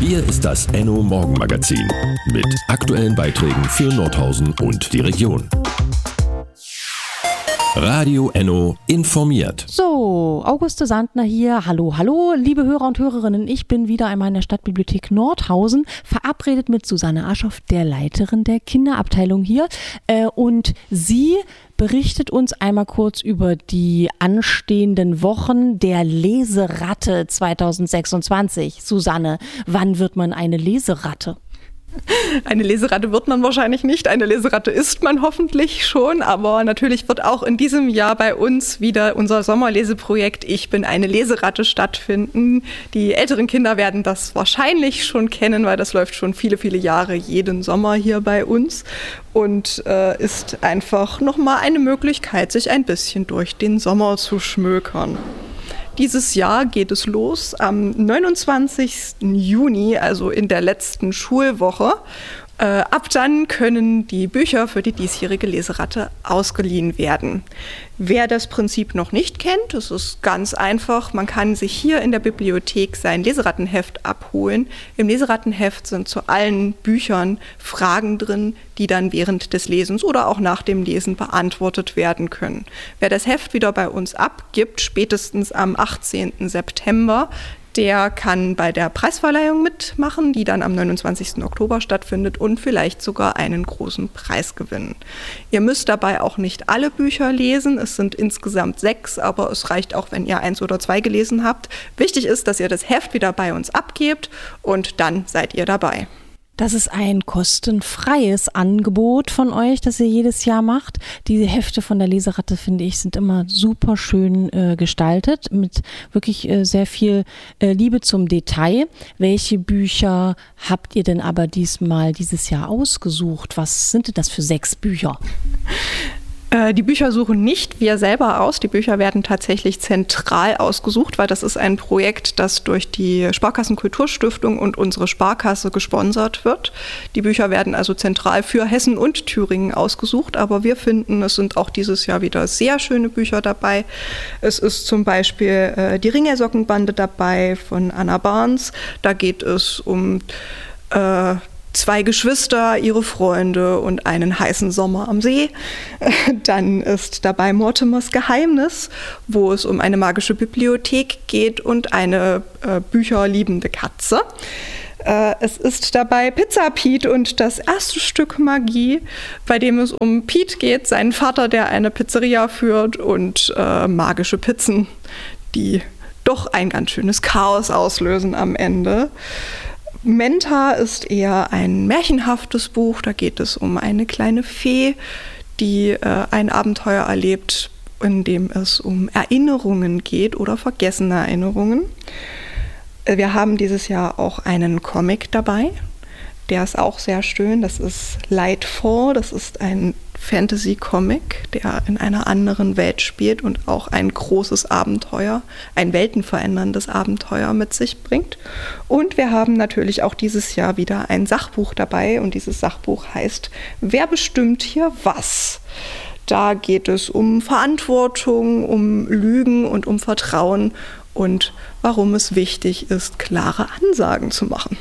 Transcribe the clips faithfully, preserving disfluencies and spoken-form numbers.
Hier ist das Enno Morgenmagazin mit aktuellen Beiträgen für Nordhausen und die Region. Radio Enno informiert. So, Auguste Sandner hier. Hallo, hallo, liebe Hörer und Hörerinnen. Ich bin wieder einmal in der Stadtbibliothek Nordhausen, verabredet mit Susanne Aschoff, der Leiterin der Kinderabteilung hier. Äh, und sie berichtet uns einmal kurz über die anstehenden Wochen der Leseratte zwanzig sechsundzwanzig. Susanne, wann wird man eine Leseratte? Eine Leseratte wird man wahrscheinlich nicht, eine Leseratte ist man hoffentlich schon, aber natürlich wird auch in diesem Jahr bei uns wieder unser Sommerleseprojekt Ich bin eine Leseratte stattfinden. Die älteren Kinder werden das wahrscheinlich schon kennen, weil das läuft schon viele, viele Jahre jeden Sommer hier bei uns und äh, ist einfach nochmal eine Möglichkeit, sich ein bisschen durch den Sommer zu schmökern. Dieses Jahr geht es los am neunundzwanzigsten Juni, also in der letzten Schulwoche. Äh, ab dann können die Bücher für die diesjährige Leseratte ausgeliehen werden. Wer das Prinzip noch nicht kennt, es ist ganz einfach. Man kann sich hier in der Bibliothek sein Leserattenheft abholen. Im Leserattenheft sind zu allen Büchern Fragen drin, die dann während des Lesens oder auch nach dem Lesen beantwortet werden können. Wer das Heft wieder bei uns abgibt, spätestens am achtzehnten September, der kann bei der Preisverleihung mitmachen, die dann am neunundzwanzigsten Oktober stattfindet und vielleicht sogar einen großen Preis gewinnen. Ihr müsst dabei auch nicht alle Bücher lesen, es sind insgesamt sechs, aber es reicht auch, wenn ihr eins oder zwei gelesen habt. Wichtig ist, dass ihr das Heft wieder bei uns abgebt und dann seid ihr dabei. Das ist ein kostenfreies Angebot von euch, das ihr jedes Jahr macht. Diese Hefte von der Leseratte, finde ich, sind immer super schön äh, gestaltet, mit wirklich äh, sehr viel äh, Liebe zum Detail. Welche Bücher habt ihr denn aber diesmal dieses Jahr ausgesucht? Was sind denn das für sechs Bücher? Die Bücher suchen nicht wir selber aus. Die Bücher werden tatsächlich zentral ausgesucht, weil das ist ein Projekt, das durch die Sparkassenkulturstiftung und unsere Sparkasse gesponsert wird. Die Bücher werden also zentral für Hessen und Thüringen ausgesucht, aber wir finden, es sind auch dieses Jahr wieder sehr schöne Bücher dabei. Es ist zum Beispiel äh, die Ringersockenbande dabei von Anna Barnes. Da geht es um äh, zwei Geschwister, ihre Freunde und einen heißen Sommer am See. Dann ist dabei Mortimers Geheimnis, wo es um eine magische Bibliothek geht und eine äh, bücherliebende Katze. Äh, es ist dabei Pizza Pete und das erste Stück Magie, bei dem es um Pete geht, seinen Vater, der eine Pizzeria führt und äh, magische Pizzen, die doch ein ganz schönes Chaos auslösen am Ende. Menta ist eher ein märchenhaftes Buch. Da geht es um eine kleine Fee, die äh, ein Abenteuer erlebt, in dem es um Erinnerungen geht oder vergessene Erinnerungen. Wir haben dieses Jahr auch einen Comic dabei. Der ist auch sehr schön. Das ist Lightfall. Das ist ein Fantasy-Comic, der in einer anderen Welt spielt und auch ein großes Abenteuer, ein weltenveränderndes Abenteuer mit sich bringt. Und wir haben natürlich auch dieses Jahr wieder ein Sachbuch dabei und dieses Sachbuch heißt Wer bestimmt hier was? Da geht es um Verantwortung, um Lügen und um Vertrauen und warum es wichtig ist, klare Ansagen zu machen.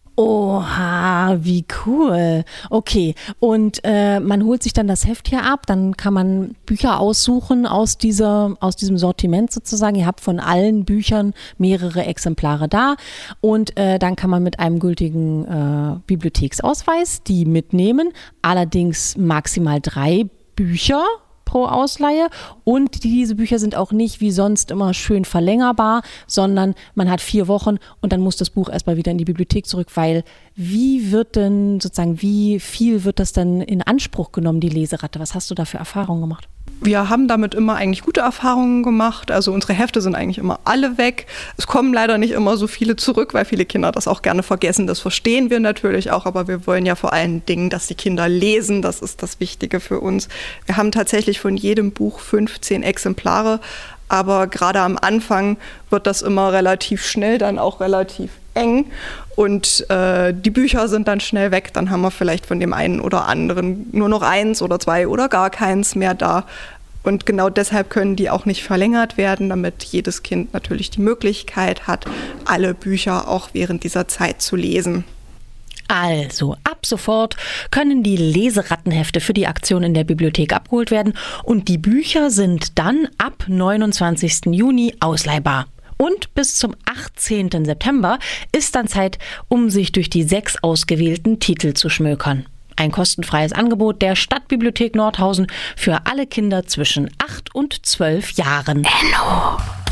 Oha, wie cool. Okay, und äh, man holt sich dann das Heft hier ab, dann kann man Bücher aussuchen aus dieser, aus diesem Sortiment sozusagen. Ihr habt von allen Büchern mehrere Exemplare da und äh, dann kann man mit einem gültigen äh, Bibliotheksausweis die mitnehmen, allerdings maximal drei Bücher pro Ausleihe und diese Bücher sind auch nicht wie sonst immer schön verlängerbar, sondern man hat vier Wochen und dann muss das Buch erstmal wieder in die Bibliothek zurück, weil wie wird denn sozusagen, wie viel wird das dann in Anspruch genommen, die Leseratte? Was hast du da für Erfahrungen gemacht? Wir haben damit immer eigentlich gute Erfahrungen gemacht. Also unsere Hefte sind eigentlich immer alle weg. Es kommen leider nicht immer so viele zurück, weil viele Kinder das auch gerne vergessen. Das verstehen wir natürlich auch, aber wir wollen ja vor allen Dingen, dass die Kinder lesen. Das ist das Wichtige für uns. Wir haben tatsächlich von jedem Buch fünfzehn Exemplare, aber gerade am Anfang wird das immer relativ schnell, dann auch relativ eng und äh, die Bücher sind dann schnell weg, dann haben wir vielleicht von dem einen oder anderen nur noch eins oder zwei oder gar keins mehr da. Und genau deshalb können die auch nicht verlängert werden, damit jedes Kind natürlich die Möglichkeit hat, alle Bücher auch während dieser Zeit zu lesen. Also, ab sofort können die Leserattenhefte für die Aktion in der Bibliothek abgeholt werden und die Bücher sind dann ab neunundzwanzigsten Juni ausleihbar. Und bis zum achtzehnten September ist dann Zeit, um sich durch die sechs ausgewählten Titel zu schmökern. Ein kostenfreies Angebot der Stadtbibliothek Nordhausen für alle Kinder zwischen acht und zwölf Jahren. Enno.